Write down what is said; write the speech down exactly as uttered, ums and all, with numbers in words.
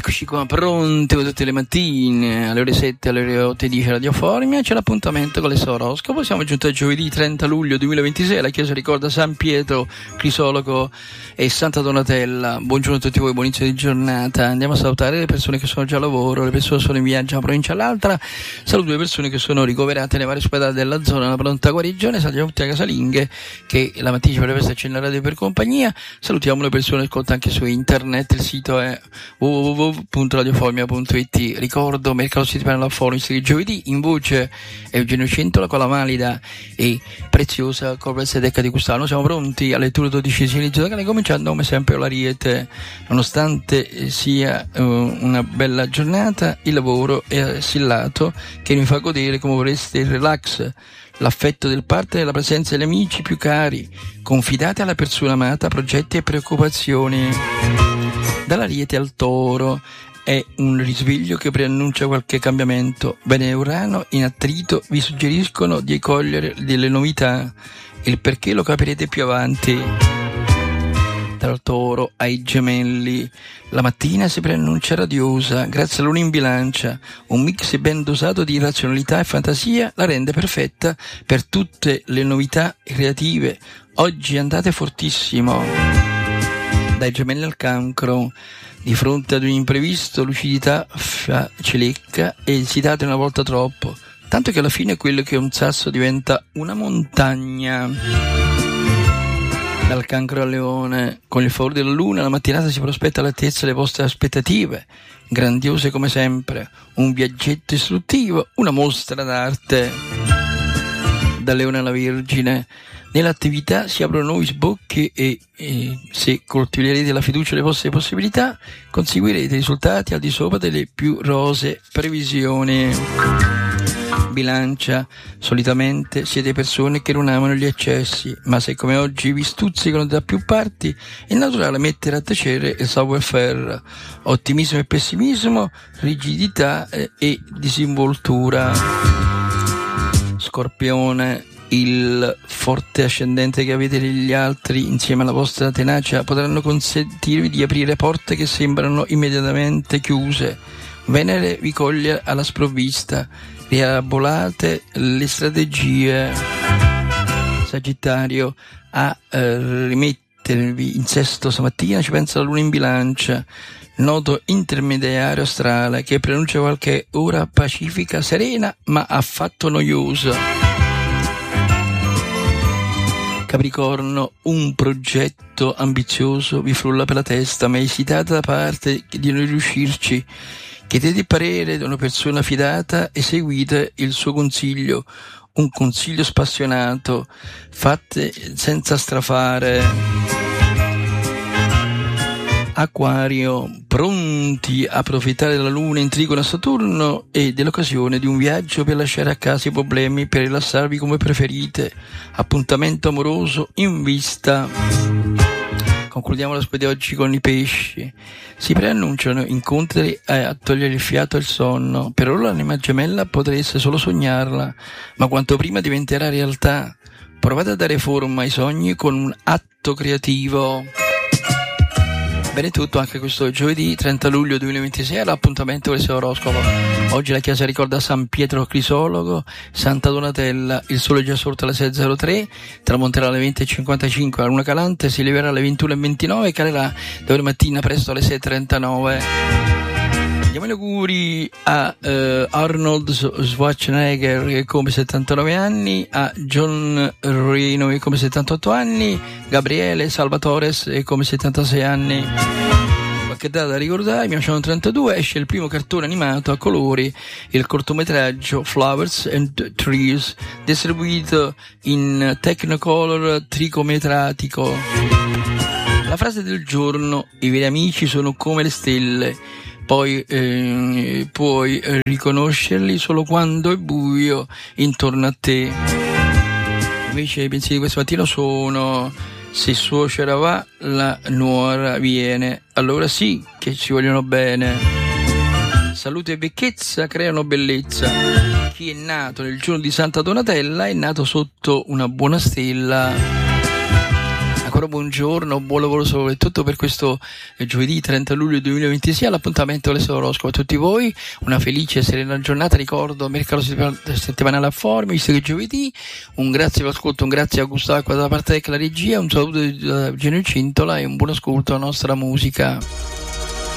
Eccoci qua, pronti come tutte le mattine, alle ore sette, alle ore otto e dieci Radio Formia. C'è l'appuntamento con l'esoroscopo. Siamo giunti a giovedì trenta luglio duemilaventisei. La Chiesa ricorda San Pietro, Crisologo e Santa Donatella. Buongiorno a tutti voi, buon inizio di giornata. Andiamo a salutare le persone che sono già a lavoro, le persone che sono in viaggio da una provincia all'altra. Saluto le persone che sono ricoverate nei vari ospedali della zona, una pronta guarigione. Salutiamo tutte le casalinghe che la mattina ci potrebbe esserci nella radio per compagnia. Salutiamo le persone che ascoltano anche su internet. Il sito è w w w punto radioformia punto it. Ricordo mercato settimanale Forum di giovedì, in voce Eugenio Centola con la valida e preziosa Corvette Decca di Custano. Siamo pronti alle letture dodicesime di giornale, cominciando come sempre l'Ariete. Nonostante sia uh, una bella giornata, il lavoro è assillato, che mi fa godere come vorreste il relax, l'affetto del partner e la presenza degli amici più cari. Confidate alla persona amata progetti e preoccupazioni. Dall'Ariete al Toro è un risveglio che preannuncia qualche cambiamento. Bene e Urano in attrito vi suggeriscono di cogliere delle novità, il perché lo capirete più avanti. Dal Toro ai Gemelli, la mattina si preannuncia radiosa grazie alla Luna in Bilancia. Un mix ben dosato di razionalità e fantasia la rende perfetta per tutte le novità creative. Oggi andate fortissimo. Dai Gemelli al Cancro, di fronte ad un imprevisto, lucidità cilecca e esitate una volta troppo, tanto che alla fine quello che è un sasso diventa una montagna. Dal Cancro al Leone, con il favore della Luna la mattinata si prospetta all'altezza delle vostre aspettative, grandiose come sempre, un viaggetto istruttivo, una mostra d'arte. Dal Leone alla Vergine, nell'attività si aprono nuovi sbocchi e, e se coltiverete la fiducia nelle vostre possibilità conseguirete risultati al di sopra delle più rosee previsioni. Bilancia, solitamente siete persone che non amano gli eccessi, ma se come oggi vi stuzzicano da più parti è naturale mettere a tacere il savoir-faire. Ottimismo e pessimismo, rigidità e disinvoltura. Scorpione, il forte ascendente che avete negli altri insieme alla vostra tenacia potranno consentirvi di aprire porte che sembrano immediatamente chiuse. Venere vi coglie alla sprovvista, rielaborate le strategie. Sagittario, a eh, rimettervi in sesto stamattina ci pensa la Luna in Bilancia, nodo intermediario astrale che preannuncia qualche ora pacifica, serena ma affatto noiosa. Capricorno, un progetto ambizioso vi frulla per la testa, ma esitate da parte di non riuscirci. Chiedete il parere di una persona fidata e seguite il suo consiglio, un consiglio spassionato, fate senza strafare. Acquario, pronti a approfittare della Luna in trigono a Saturno e dell'occasione di un viaggio per lasciare a casa i problemi, per rilassarvi come preferite. Appuntamento amoroso in vista. Concludiamo l'ospite di oggi con i pesci. Si preannunciano incontri a togliere il fiato e il sonno. Per ora l'anima gemella potreste solo sognarla, ma quanto prima diventerà realtà. Provate a dare forma ai sogni con un atto creativo. Bene, tutto anche questo giovedì trenta luglio duemilaventisei all'appuntamento con il suo oroscopo. Oggi la Chiesa ricorda San Pietro Crisologo, Santa Donatella. Il sole è già sorto alle sei e zero tre, tramonterà alle venti e cinquantacinque, la luna calante si leverà alle ventuno e ventinove e calerà domani mattina presto alle sei e trentanove. Diamo gli auguri a uh, Arnold Schwarzenegger che compie settantanove anni, a John Reno che compie settantotto anni, Gabriele Salvatores che compie settantasei anni. Qualche data da ricordare: millenovecentotrentadue esce il primo cartone animato a colori, il cortometraggio Flowers and Trees, distribuito in Technicolor tricometratico. La frase del giorno: i veri amici sono come le stelle. Poi eh, puoi riconoscerli solo quando è buio intorno a te. Invece i pensieri di questa mattina sono: se suocera va, la nuora viene. Allora sì che ci vogliono bene. Salute e vecchezza creano bellezza. Chi è nato nel giorno di Santa Donatella è nato sotto una buona stella. ancora buongiorno, buon lavoro soprattutto per questo giovedì trenta luglio duemilaventisei, all'appuntamento con l'oroscopo a tutti voi, una felice e serena giornata, ricordo mercato settimanale a Formi, visto che è giovedì, un grazie per l'ascolto, un grazie a Gustavo da parte della regia, un saluto da Genio Cintola e un buon ascolto alla nostra musica.